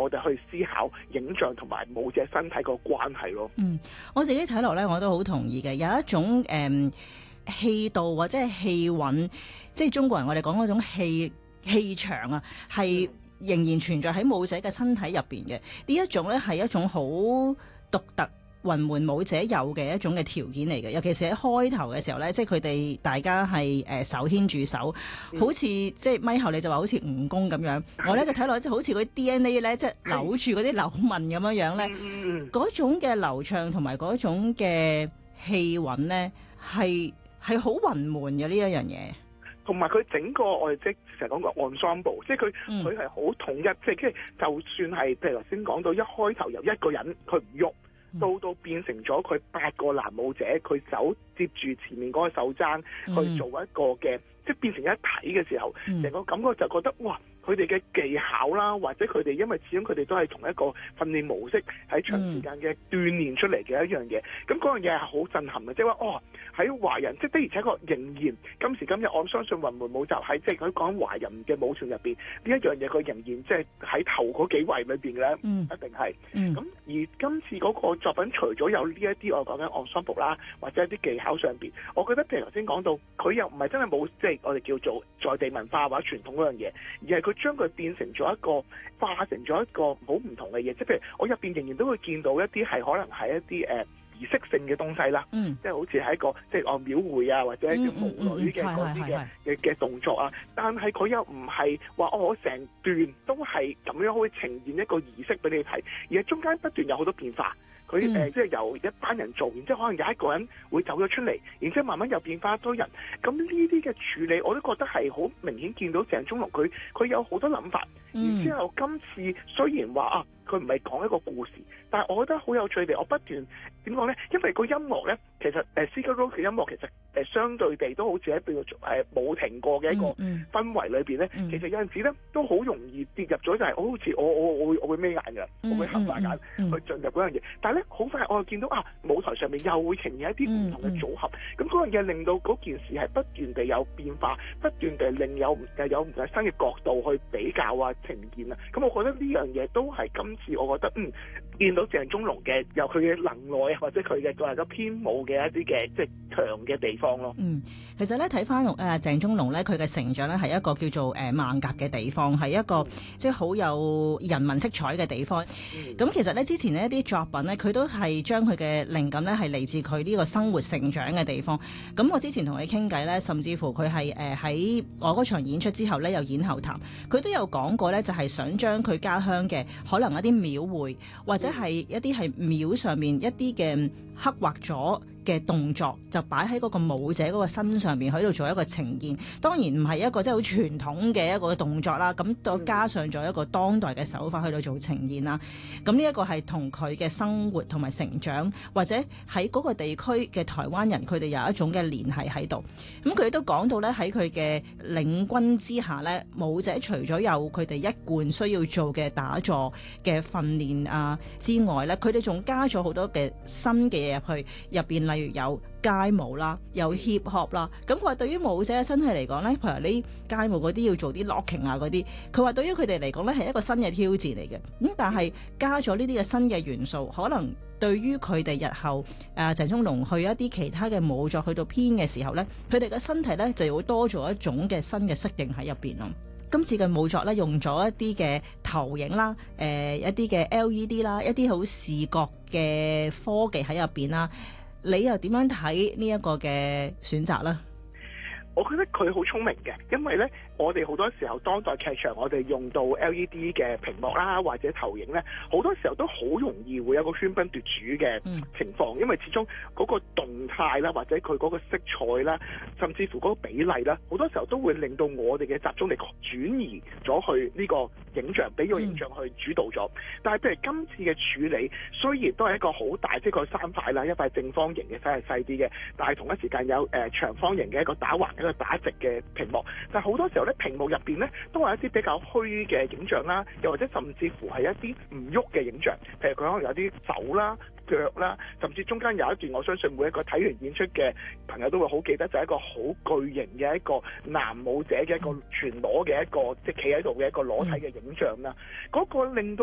我哋去思考影像同埋舞者身體個關係咯。 我自己睇落咧，我都好同意嘅，有一種氣度或者係氣韻，即係中國人我哋講嗰種氣場啊，係仍然存在喺舞者嘅身體入邊嘅。呢一種咧係一種好獨特雲門舞者有嘅一種嘅條件嚟嘅，尤其是喺開頭嘅時候咧，即係佢哋大家係手牽住手，好似即係咪後你就話好似蜈蚣咁樣，我咧就睇落即係好似嗰啲 DNA 咧，即係扭住嗰啲扭紋咁樣樣咧，嗰種嘅流暢同埋嗰種嘅氣韻咧，係好雲門嘅呢一樣嘢。 同埋佢整個我哋即係成日講個 ensemble， 即係佢係好統一，即係就算係譬如頭先講到一開頭由一個人佢唔喐。到變成咗佢8個男舞者，佢手接住前面嗰個手踭去做一個嘅，即係變成一體嘅時候，成個感覺就覺得哇！佢哋嘅技巧啦，或者佢哋因為始終佢哋都係同一個訓練模式喺長時間嘅鍛鍊出嚟嘅一樣嘢，咁嗰樣嘢係好震撼嘅，即係話喺華人，即係的而且確仍然今時今日，我相信雲門舞集喺即係佢講華人嘅舞團入邊呢一樣嘢，佢仍然即係喺頭嗰幾位裏邊咧，一定係。咁而今次嗰個作品除咗有呢一啲我講緊 ensemble 啦，或者一啲技巧上邊，我覺得譬如頭先講到，佢又唔係真係冇即係我哋叫做在地文化或者傳統嗰樣嘢，而係佢將佢變成咗一個化成咗一個好唔同嘅嘢，即係譬如我入邊仍然都會見到一啲係可能係一啲儀式性嘅東西啦，即係好似係一個即係廟會啊，或者一啲舞女嘅嗰啲嘅動作啊，但係佢又唔係話我成段都係咁樣去呈現一個儀式俾你睇，而係中間不斷有好多變化。佢即係由一班人做，然之後可能有一個人會走咗出嚟，然之後慢慢又變翻多人。咁呢啲嘅處理，我都覺得係好明顯見到鄭中龍佢有好多諗法。然之後今次雖然話佢唔係講一個故事，但係我覺得好有趣地，我不斷點講咧？因為個音樂咧，其實Sigur Rós嘅音樂其實相對地都好似喺邊度冇停過嘅一個氛圍裏邊咧。其實有陣時咧都好容易跌入咗，就係好似我會眯眼㗎，我會合埋眼去進入嗰樣嘢。但係咧好快我又見到舞台上面又會呈現一啲唔同嘅組合，咁嗰樣嘢令到嗰件事係不斷地有變化，不斷地令有唔同新嘅角度去比較呈現啊。咁我覺得呢樣嘢都係今次我覺得見到鄭中龍嘅由佢嘅能耐或者佢嘅作為個編舞嘅一啲嘅即係強嘅地方咯。 其實咧睇翻鄭中龍咧，佢嘅成長咧係一個叫做孟甲嘅地方，係一個即係好有人文色彩嘅地方。咁其實咧之前呢一啲作品咧，佢都係將佢嘅靈感咧係嚟自佢呢個生活成長嘅地方。咁我之前同佢傾偈咧，甚至乎佢係喺我嗰場演出之後咧，有演後談，佢都有講過咧，就係想將佢家鄉嘅可能一啲廟會或者係一啲係廟上面一啲嘅刻畫咗嘅動作，就擺喺嗰個舞者嗰個身上面喺度做一個呈現。當然唔係一個即係好傳統嘅一個動作啦，咁再加上咗一個當代嘅手法去到做呈現啦。咁呢一個係同佢嘅生活同埋成長，或者喺嗰個地區嘅台灣人，佢哋有一種嘅聯繫喺度。咁佢都講到咧，喺佢嘅領軍之下咧，舞者除咗有佢哋一貫需要做嘅打坐嘅訓練之外咧，佢哋仲加咗好多嘅新嘅嘢入去入邊，例如有街舞啦，有 hip hop 啦。咁佢話對於舞者嘅身體嚟講咧，譬如你街舞嗰啲要做啲 locking 嗰啲，佢話對於佢哋嚟講咧係一個新嘅挑戰嚟嘅。咁但係加咗呢啲嘅新嘅元素，可能對於佢哋日後鄭中龍去一啲其他嘅舞作去到編嘅時候咧，佢哋嘅身體咧就會多咗一種嘅新嘅適應喺入邊咯。今次嘅舞作咧用咗一啲嘅投影啦，一啲嘅 LED 啦，一啲好視覺嘅科技喺入邊啦。你又點樣睇呢一個嘅選擇呢？ 我覺得佢好聰明嘅，因為咧，我哋好多時候當代劇場，我哋用到 LED 嘅屏幕啦，或者投影咧，好多時候都好容易會有個喧賓奪主嘅情況，因為始終嗰個動態啦，或者佢嗰個色彩啦，甚至乎嗰個比例啦，好多時候都會令到我哋嘅集中力轉移咗去呢個影像，俾個影像去主導咗。但係譬如今次嘅處理，雖然都係一個好大，即係個3塊啦，一塊正方形嘅，細係細啲嘅，但係同一時間有長方形嘅一個打橫一個打直嘅屏幕，但係好多時候咧，屏幕入邊咧都係一啲比較虛嘅影像啦，又或者甚至乎係一啲唔喐嘅影像，譬如佢可能有啲手啦、腳啦，甚至中間有一段，我相信每一個睇完演出嘅朋友都會好記得，就係一個好巨型嘅一個男舞者嘅一個全裸嘅一個即係企喺度嘅一個裸體嘅影像啦，嗰個令到